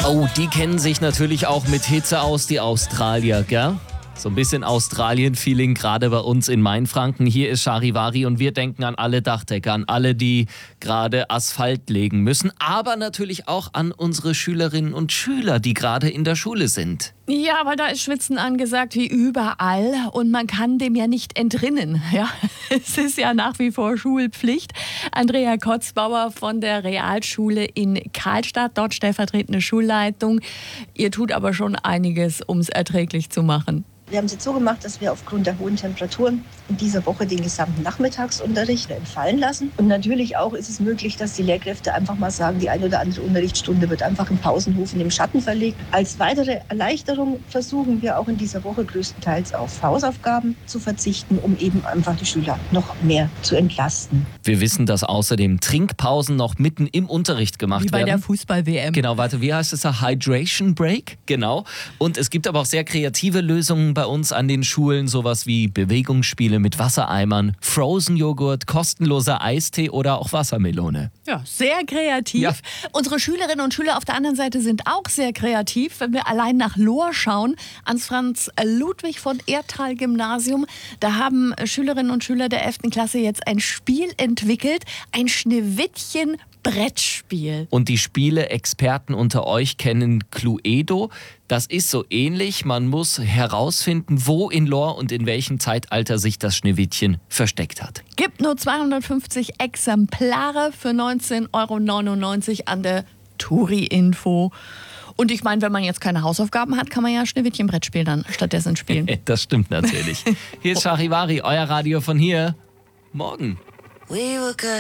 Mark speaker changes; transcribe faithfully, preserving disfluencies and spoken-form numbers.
Speaker 1: Oh, die kennen sich natürlich auch mit Hitze aus, die Australier, gell? So ein bisschen Australien-Feeling, gerade bei uns in Mainfranken. Hier ist Charivari und wir denken an alle Dachdecker, an alle, die gerade Asphalt legen müssen, aber natürlich auch an unsere Schülerinnen und Schüler, die gerade in der Schule sind.
Speaker 2: Ja, aber da ist Schwitzen angesagt wie überall und man kann dem ja nicht entrinnen. Ja, es ist ja nach wie vor Schulpflicht. Andrea Kotzbauer von der Realschule in Karlstadt, dort stellvertretende Schulleitung. Ihr tut aber schon einiges, um es erträglich zu machen.
Speaker 3: Wir haben es jetzt so gemacht, dass wir aufgrund der hohen Temperaturen in dieser Woche den gesamten Nachmittagsunterricht entfallen lassen. Und natürlich auch ist es möglich, dass die Lehrkräfte einfach mal sagen, die eine oder andere Unterrichtsstunde wird einfach im Pausenhof in dem Schatten verlegt. Als weitere Erleichterung versuchen wir auch in dieser Woche größtenteils auf Hausaufgaben zu verzichten, um eben einfach die Schüler noch mehr zu entlasten.
Speaker 1: Wir wissen, dass außerdem Trinkpausen noch mitten im Unterricht gemacht
Speaker 2: Wie bei
Speaker 1: werden.
Speaker 2: der Fußball-W M.
Speaker 1: Genau, warte, wie heißt es da? Hydration Break? Genau. Und es gibt aber auch sehr kreative Lösungen bei uns an den Schulen, sowas wie Bewegungsspiele mit Wassereimern, Frozen-Joghurt, kostenloser Eistee oder auch Wassermelone.
Speaker 2: Ja, sehr kreativ.
Speaker 1: Ja.
Speaker 2: Unsere Schülerinnen und Schüler auf der anderen Seite sind auch sehr kreativ. Wenn wir allein nach Lohr schauen, ans Franz-Ludwig von Erthal-Gymnasium, da haben Schülerinnen und Schüler der elften Klasse jetzt ein Spiel entwickelt, ein Schneewittchen Brettspiel.
Speaker 1: Und die Spiele-Experten unter euch kennen Cluedo. Das ist so ähnlich. Man muss herausfinden, wo in Lohr und in welchem Zeitalter sich das Schneewittchen versteckt hat.
Speaker 2: Gibt nur zweihundertfünfzig Exemplare für neunzehn Euro neunundneunzig an der Touri-Info. Und ich meine, wenn man jetzt keine Hausaufgaben hat, kann man ja Schneewittchen-Brettspiel dann stattdessen spielen.
Speaker 1: Das stimmt natürlich. Hier ist Charivari, euer Radio von hier. Morgen.
Speaker 4: We were good.